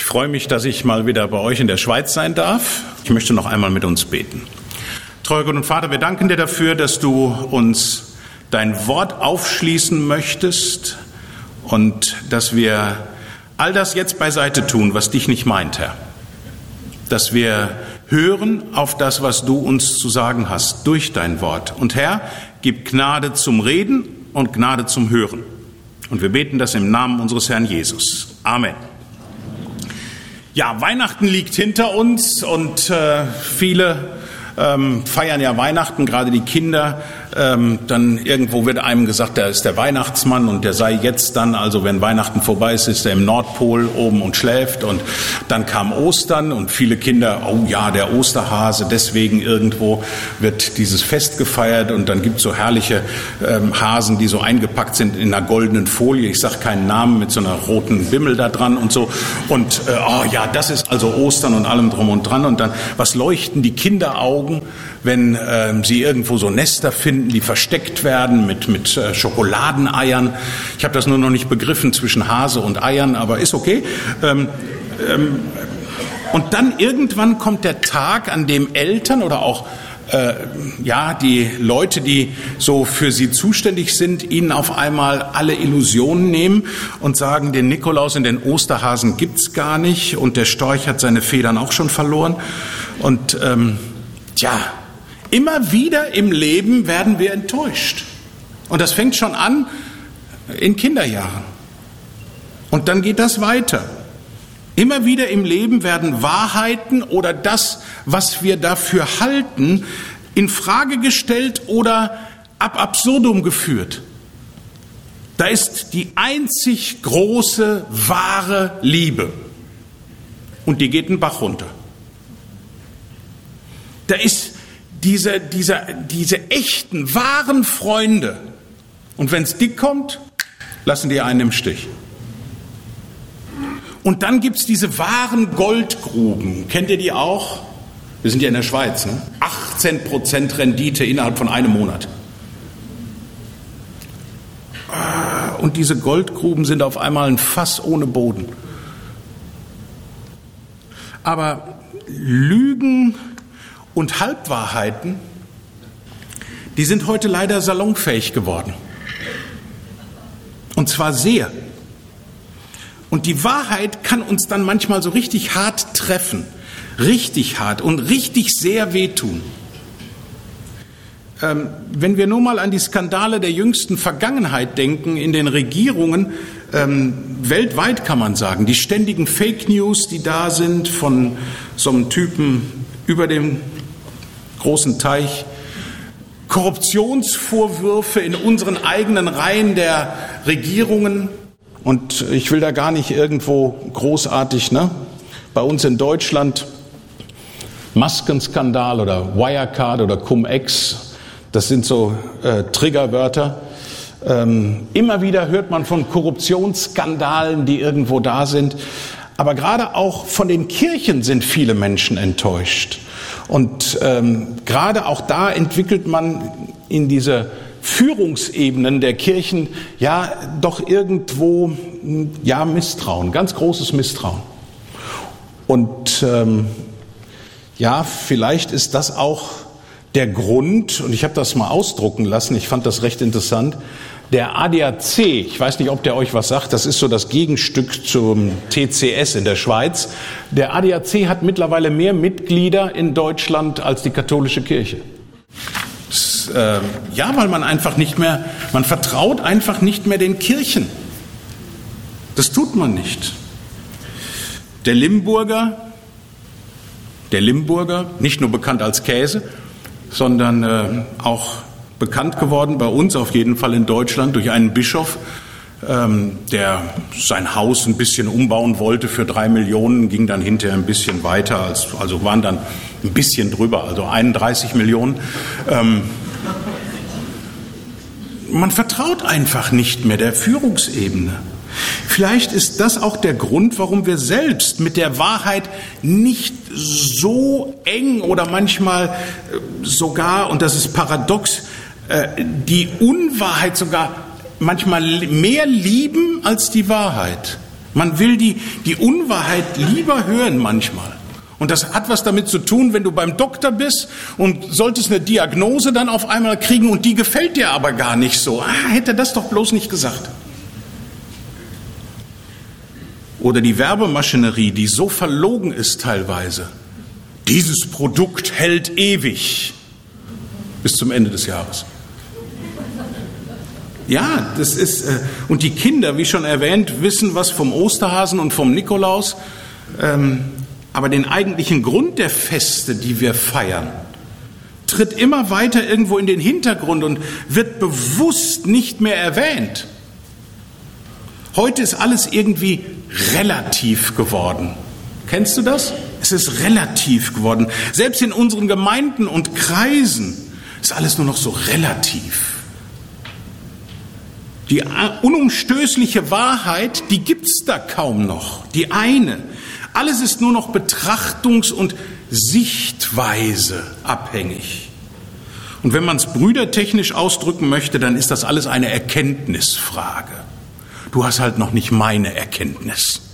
freue mich, dass ich mal wieder bei euch in der Schweiz sein darf. Ich möchte noch einmal mit uns beten. Treuer Gott und Vater, wir danken dir dafür, dass du uns dein Wort aufschließen möchtest und dass wir all das jetzt beiseite tun, was dich nicht meint, Herr. Dass wir hören auf das, was du uns zu sagen hast, durch dein Wort. Und Herr, gib Gnade zum Reden und Gnade zum Hören. Und wir beten das im Namen unseres Herrn Jesus. Amen. Ja, Weihnachten liegt hinter uns und viele feiern ja Weihnachten, gerade die Kinder. Dann irgendwo wird einem gesagt, der ist der Weihnachtsmann und der sei jetzt dann, also wenn Weihnachten vorbei ist, ist er im Nordpol oben und schläft. Und dann kam Ostern und viele Kinder, oh ja, der Osterhase, deswegen irgendwo wird dieses Fest gefeiert. Und dann gibt es so herrliche Hasen, die so eingepackt sind in einer goldenen Folie. Ich sage keinen Namen, mit so einer roten Bimmel da dran und so. Und oh ja, das ist also Ostern und allem drum und dran. Und dann, was leuchten die Kinderaugen, wenn sie irgendwo so Nester finden, die versteckt werden mit Schokoladeneiern. Ich habe das nur noch nicht begriffen zwischen Hase und Eiern, aber ist okay. Und dann irgendwann kommt der Tag, an dem Eltern oder auch die Leute, die so für sie zuständig sind, ihnen auf einmal alle Illusionen nehmen und sagen, den Nikolaus und den Osterhasen gibt's gar nicht und der Storch hat seine Federn auch schon verloren. Und immer wieder im Leben werden wir enttäuscht. Und das fängt schon an in Kinderjahren. Und dann geht das weiter. Immer wieder im Leben werden Wahrheiten oder das, was wir dafür halten, in Frage gestellt oder ab absurdum geführt. Da ist die einzig große, wahre Liebe. Und die geht den Bach runter. Da ist diese echten, wahren Freunde. Und wenn es dick kommt, lassen die einen im Stich. Und dann gibt's diese wahren Goldgruben. Kennt ihr die auch? Wir sind ja in der Schweiz, ne? 18% Rendite innerhalb von einem Monat. Und diese Goldgruben sind auf einmal ein Fass ohne Boden. Aber Lügen und Halbwahrheiten, die sind heute leider salonfähig geworden. Und zwar sehr. Und die Wahrheit kann uns dann manchmal so richtig hart treffen. Richtig hart und richtig sehr wehtun. Wenn wir nur mal an die Skandale der jüngsten Vergangenheit denken, in den Regierungen, weltweit kann man sagen, die ständigen Fake News, die da sind von so einem Typen über dem großen Teich, Korruptionsvorwürfe in unseren eigenen Reihen der Regierungen. Und ich will da gar nicht irgendwo großartig, bei uns in Deutschland, Maskenskandal oder Wirecard oder Cum-Ex, das sind so Triggerwörter. Immer wieder hört man von Korruptionsskandalen, die irgendwo da sind. Aber gerade auch von den Kirchen sind viele Menschen enttäuscht. Und gerade auch da entwickelt man in diese Führungsebenen der Kirchen doch irgendwo Misstrauen, ganz großes Misstrauen. Und vielleicht ist das auch der Grund, und ich habe das mal ausdrucken lassen, ich fand das recht interessant, der ADAC, ich weiß nicht, ob der euch was sagt, das ist so das Gegenstück zum TCS in der Schweiz. Der ADAC hat mittlerweile mehr Mitglieder in Deutschland als die katholische Kirche. Weil man vertraut einfach nicht mehr den Kirchen. Das tut man nicht. Der Limburger, nicht nur bekannt als Käse, sondern auch bekannt geworden bei uns, auf jeden Fall in Deutschland, durch einen Bischof, der sein Haus ein bisschen umbauen wollte für 3 Millionen, ging dann hinterher ein bisschen weiter, also waren dann ein bisschen drüber, also 31 Millionen. Man vertraut einfach nicht mehr der Führungsebene. Vielleicht ist das auch der Grund, warum wir selbst mit der Wahrheit nicht so eng oder manchmal sogar, und das ist paradox, die Unwahrheit sogar manchmal mehr lieben als die Wahrheit. Man will die Unwahrheit lieber hören manchmal. Und das hat was damit zu tun, wenn du beim Doktor bist und solltest eine Diagnose dann auf einmal kriegen und die gefällt dir aber gar nicht so. Hätte er das doch bloß nicht gesagt. Oder die Werbemaschinerie, die so verlogen ist teilweise. Dieses Produkt hält ewig bis zum Ende des Jahres. Ja, das ist, und die Kinder, wie schon erwähnt, wissen was vom Osterhasen und vom Nikolaus, aber den eigentlichen Grund der Feste, die wir feiern, tritt immer weiter irgendwo in den Hintergrund und wird bewusst nicht mehr erwähnt. Heute ist alles irgendwie relativ geworden. Kennst du das? Es ist relativ geworden. Selbst in unseren Gemeinden und Kreisen ist alles nur noch so relativ. Die unumstößliche Wahrheit, die gibt's da kaum noch. Die eine. Alles ist nur noch betrachtungs- und Sichtweise abhängig. Und wenn man es brüdertechnisch ausdrücken möchte, dann ist das alles eine Erkenntnisfrage. Du hast halt noch nicht meine Erkenntnis.